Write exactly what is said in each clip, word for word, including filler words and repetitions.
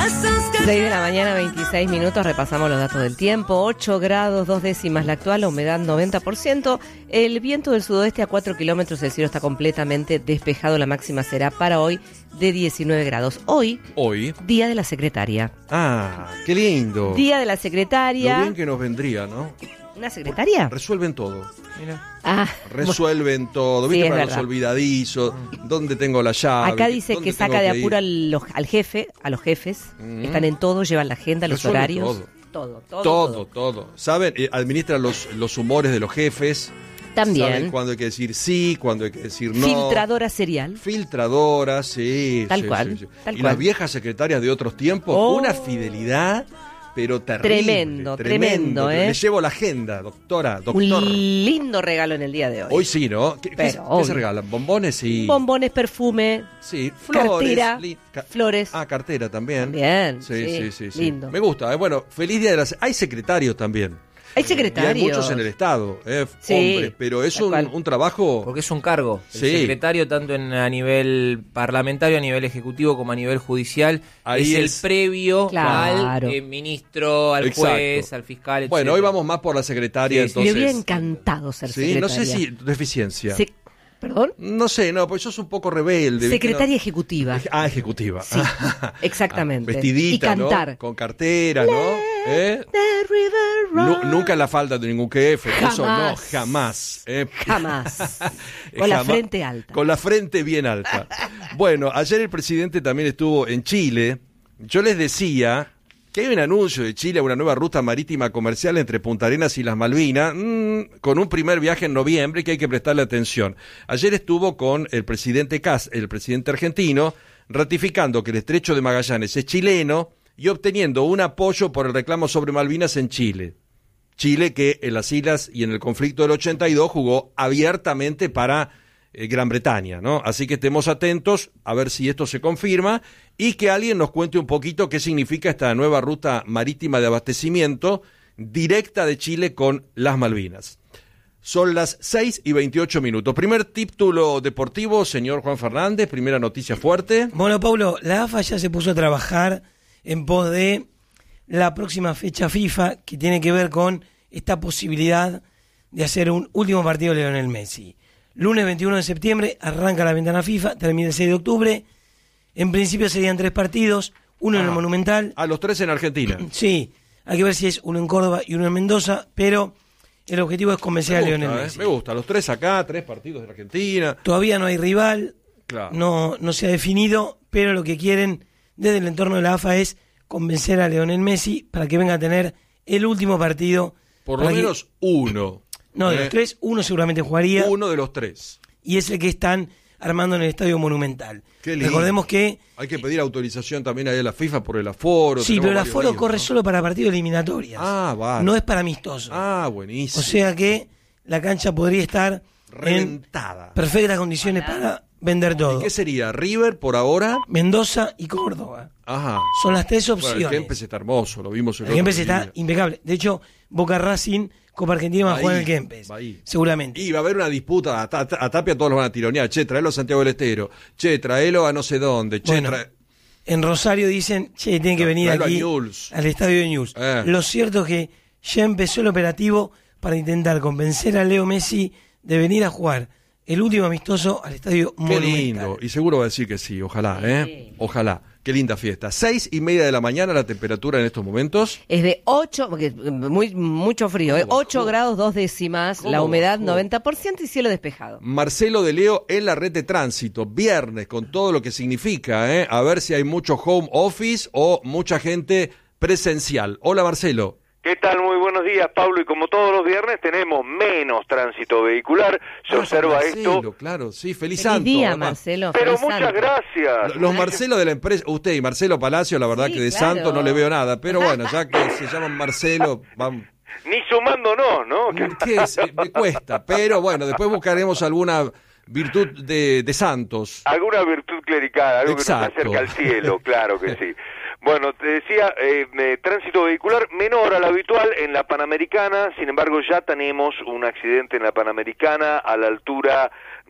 seis de la mañana, veintiséis minutos, repasamos los datos del tiempo. ocho grados, dos décimas la actual, la humedad noventa por ciento. El viento del sudoeste a cuatro kilómetros, el cielo está completamente despejado. La máxima será para hoy de diecinueve grados. Hoy, Hoy. Día de la Secretaria. Ah, qué lindo. Día de la Secretaria. Lo bien que nos vendría, ¿no? ¿Una secretaria? Resuelven todo. Mira. Ah, Resuelven todo. Sí, ¿Viste? es Para verdad. los olvidadizos. ¿Dónde tengo la llave? acá dice ¿Dónde que saca tengo de que ir? apuro al, los- al jefe, a los jefes. Mm. Están en todo, llevan la agenda, los Resuelven horarios. todo. Todo, todo. Todo, todo. ¿Saben? Eh, administran los, los humores de los jefes. También. Saben cuándo hay que decir sí, cuándo hay que decir no. Filtradora serial. Filtradora, sí. Tal sí, cual, sí, sí. tal y cual. las viejas secretarias de otros tiempos, Oh. una fidelidad, pero terrible. Tremendo, tremendo, ¿eh? Le llevo la agenda, doctora, doctor. Un lindo regalo en el día de hoy. Hoy sí, ¿no? ¿Qué, qué- Pero, qué obvio. se regalan? ¿Bombones? Sí. Bombones, perfume, Sí, flores. cartera, li- ca- flores. Ah, cartera también. También, Sí, sí, sí, sí, sí. lindo. Me gusta. eh. Bueno, feliz día de las... Hay secretarios también. Hay Y secretarios. hay muchos en el Estado, eh, Sí, hombres, pero es tal un, cual. un trabajo... Porque es un cargo. El Sí. secretario, tanto en, a nivel parlamentario, a nivel ejecutivo, como a nivel judicial, Ahí es el es- previo Claro. al eh, ministro, al Exacto. juez, al fiscal, etcétera. Bueno, hoy vamos más por la secretaria, Sí, sí. Me entonces... hubiera encantado ser Sí, no sé secretaria. si deficiencia. Se- ¿Perdón? No sé, no, pues sos un poco rebelde. ¿viste? Secretaria No- ejecutiva. Ah, ejecutiva. Sí, exactamente. Ah, vestidita, Y cantar. ¿no? Con cartera, ¿no? ¿Eh? The river Nu- runs. nunca en la falda de ningún jefe. Eso no, Jamás. jamás. ¿eh? Jamás. Eh, Con la jamás. frente alta. Con la frente bien alta. Bueno, ayer el presidente también estuvo en Chile. Yo les decía que hay un anuncio de Chile a una nueva ruta marítima comercial entre Punta Arenas y las Malvinas, mmm, con un primer viaje en noviembre que hay que prestarle atención. Ayer estuvo con el presidente Kass, el presidente argentino, ratificando que el estrecho de Magallanes es chileno y obteniendo un apoyo por el reclamo sobre Malvinas en Chile. Chile que en las islas y en el conflicto del ochenta y dos jugó abiertamente para eh, Gran Bretaña, ¿no? Así que estemos atentos a ver si esto se confirma y que alguien nos cuente un poquito qué significa esta nueva ruta marítima de abastecimiento directa de Chile con las Malvinas. Son las seis y veintiocho minutos. Primer título deportivo, señor Juan Fernández, primera noticia fuerte. Bueno, Pablo, la A F A ya se puso a trabajar en pos de la próxima fecha FIFA que tiene que ver con esta posibilidad de hacer un último partido de Lionel Messi. Lunes veintiuno de septiembre arranca la ventana FIFA, termina el seis de octubre. En principio serían tres partidos, uno en el Ah. Monumental. A los tres en Argentina. Sí, hay que ver si es uno en Córdoba y uno en Mendoza, pero el objetivo es convencer a Me Lionel gusta, eh, Messi. me gusta, los tres acá, tres partidos de Argentina. Todavía no hay rival, Claro. no, no se ha definido, pero lo que quieren desde el entorno de la A F A es convencer a Lionel Messi para que venga a tener el último partido. Por lo para que- menos uno. No, de Eh, los tres, uno seguramente jugaría Uno de los tres. y es el que están armando en el Estadio Monumental. Qué lindo. Recordemos que, Hay que pedir autorización también ahí a la FIFA por el aforo. sí, tenemos pero el varios aforo líos, corre ¿no? solo para partidos eliminatorias. Ah, vale. No es para amistosos. Ah, buenísimo. O sea que la cancha podría estar en Reventada. perfectas condiciones para vender todo. ¿Y qué sería? ¿River por ahora? Mendoza y Córdoba. Ajá. Son las tres Bueno, opciones. el Kempes está hermoso, lo vimos el El Kempes otro está día. impecable. De hecho, Boca Racing, Copa Argentina va a Ahí, jugar en el Kempes. ahí. Seguramente. Y va a haber una disputa, a, Ta- a Tapia todos los van a tironear. Che, traelo a Santiago del Estero. Che, traelo a no sé dónde. Che, Bueno, trae- en Rosario dicen, che, tienen que venir Traelo a aquí Newell's. al estadio de News. Eh. Lo cierto es que ya empezó el operativo para intentar convencer a Leo Messi de venir a jugar el último amistoso al estadio Qué Monumental. lindo. Y seguro va a decir que sí, ojalá, ¿eh? Ojalá. Qué linda fiesta. Seis y media de la mañana la temperatura en estos momentos. Es de ocho, porque muy, mucho frío, ¿eh? ¿Cómo ocho bajó? grados dos décimas, ¿Cómo la humedad bajó? noventa por ciento y cielo despejado. Marcelo de Leo en la red de tránsito, viernes, con todo lo que significa, ¿eh? A ver si hay mucho home office o mucha gente presencial. Hola, Marcelo. ¿Qué tal? Muy buenos días, Pablo. Y como todos los viernes tenemos menos tránsito vehicular. Se Ah, observa Marcelo, esto. claro, sí, feliz, Feliz santo. día, además. Marcelo. Pero feliz muchas santo. gracias. Los Marcelo de la empresa, usted y Marcelo Palacio, la verdad Sí, que de claro. santo no le veo nada, pero bueno, ya que se llaman Marcelo, vamos. Ni sumándonos, ¿no? ¿Qué es? Eh, Me cuesta, pero bueno, después buscaremos alguna virtud de, de santos. Alguna virtud clerical, algo Exacto. que nos acerca al cielo, claro que sí. Bueno, te decía, eh, eh, tránsito vehicular menor al habitual en la Panamericana, sin embargo ya tenemos un accidente en la Panamericana a la altura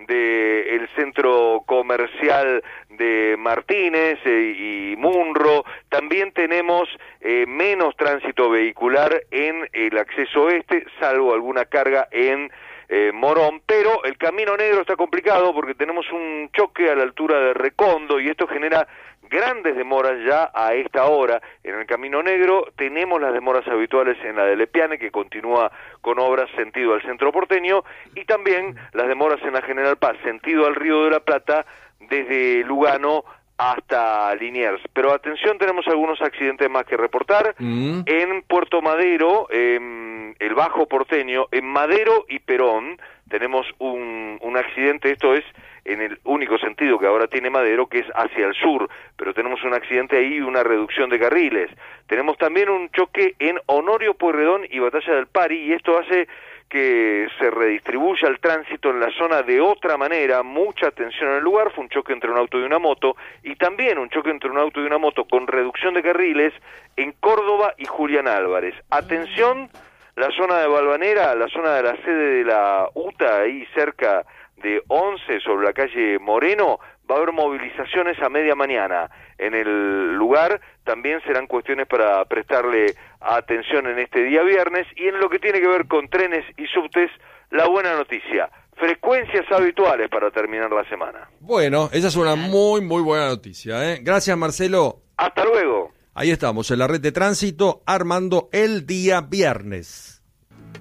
del centro comercial de Martínez eh, y Munro. También tenemos eh, menos tránsito vehicular en el acceso este, salvo alguna carga en eh, Morón, pero el Camino Negro está complicado porque tenemos un choque a la altura de Recondo y esto genera grandes demoras ya a esta hora. En el Camino Negro tenemos las demoras habituales en la de Lepiane, que continúa con obras sentido al centro porteño, y también las demoras en la General Paz, sentido al Río de la Plata, desde Lugano hasta Liniers. Pero atención, tenemos algunos accidentes más que reportar. Mm. En Puerto Madero, en el Bajo Porteño, en Madero y Perón, tenemos un, un accidente. Esto es en el único sentido que ahora tiene Madero, que es hacia el sur, pero tenemos un accidente ahí y una reducción de carriles. Tenemos también un choque en Honorio Pueyrredón y Batalla del Pari, y esto hace que se redistribuya el tránsito en la zona de otra manera. Mucha atención en el lugar. Fue un choque entre un auto y una moto, y también un choque entre un auto y una moto con reducción de carriles en Córdoba y Julián Álvarez. Atención, la zona de Balvanera, la zona de la sede de la U T A, ahí cerca de once, sobre la calle Moreno, va a haber movilizaciones a media mañana en el lugar. También serán cuestiones para prestarle atención en este día viernes. Y en lo que tiene que ver con trenes y subtes, la buena noticia: frecuencias habituales para terminar la semana. Bueno, esa es una muy, muy buena noticia, ¿eh? Gracias, Marcelo. Hasta luego. Ahí estamos, en la red de tránsito, armando el día viernes.